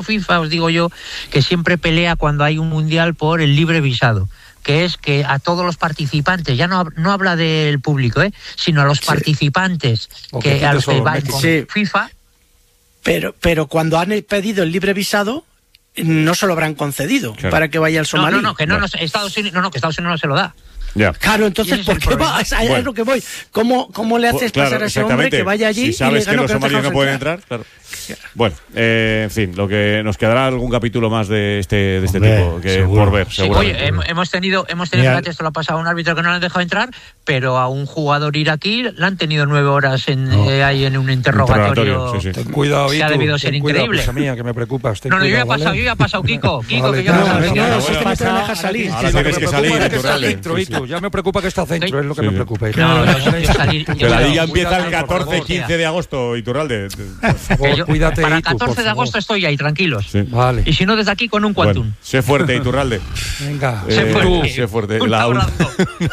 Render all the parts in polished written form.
FIFA, os digo yo, que siempre pelea cuando hay un mundial por el libre visado, que es que a todos los participantes, ya no habla del público, sino a los participantes que a los que van con FIFA. Pero cuando han pedido el libre visado, no se lo habrán concedido para que vaya al somalí. Que Estados Unidos no se lo da. Ya. Claro, entonces, ¿por qué va? Es lo que voy. ¿Cómo le haces pasar a ese hombre que vaya allí si sabes y le que los somalíes no pueden entrar? Claro. Bueno, en fin, lo que nos quedará algún capítulo más de este tipo que seguro, por ver, seguramente. Sí, oye, hemos tenido, fíjate, esto lo ha pasado a un árbitro que no le han dejado entrar, pero a un jugador iraquí le han tenido 9 horas ahí en un interrogatorio. Sí. Ten cuidado, que ha debido ser increíble. Cosa mía, que me preocupa. Yo ya he pasado, Kiko, que yo he pasado. Salir. Ahora tienes que salir, ya me preocupa que está centro, es lo que me preocupa. Que la liga empieza el 14-15 de agosto, Iturralde. Por favor, cuídate. Para el 14 de agosto estoy ahí, tranquilos. Sí. Vale. Y si no, desde aquí con un quantum. Bueno, sé fuerte, Iturralde. Venga. Sé fuerte. Un abrazo.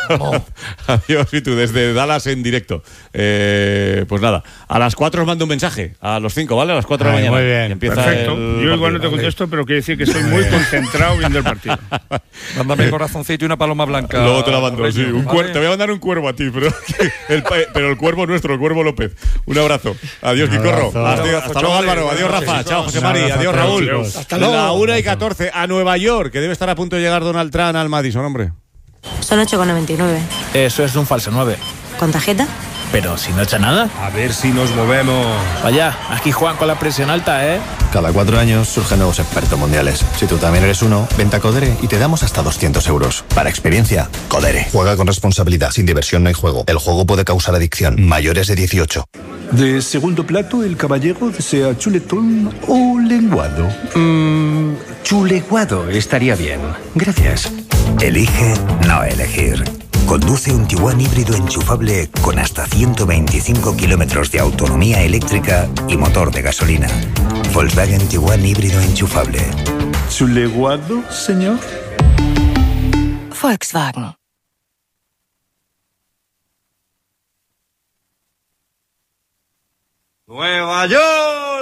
Adiós, y tú, desde Dallas en directo. Pues nada, a las 4 os mando un mensaje. A los 5, ¿vale? A las 4 de la mañana. Muy bien. Empieza perfecto. Yo igual no te contesto, pero quiere decir que estoy muy concentrado viendo el partido. Mándame un corazoncito y una paloma blanca. Luego te la mando, sí. Te voy a mandar un cuervo a ti, pero el cuervo nuestro, el cuervo López. Un abrazo. Adiós, Quicorro. Hasta luego, Álvaro. Adiós, Rafa. Chao, José Mari. Adiós, Raúl. Hasta luego. La 1:14 a Nueva York, que debe estar a punto de llegar Donald Trump al Madison, hombre. Son 8,99. Eso es un falso 9. ¿Con tarjeta? Pero si no echa nada. A ver si nos movemos. Vaya, aquí juegan con la presión alta, ¿eh? Cada 4 años surgen nuevos expertos mundiales. Si tú también eres uno, vente a Codere y te damos hasta 200 euros. Para experiencia, Codere. Juega con responsabilidad. Sin diversión no hay juego. El juego puede causar adicción. Mayores de 18. De segundo plato, el caballero desea chuletón o lenguado. Chuleguado estaría bien. Gracias. Elige no elegir. Conduce un Tiguan híbrido enchufable con hasta 125 kilómetros de autonomía eléctrica y motor de gasolina. Volkswagen Tiguan híbrido enchufable. ¿Chuleguado, señor? Volkswagen. Nueva York.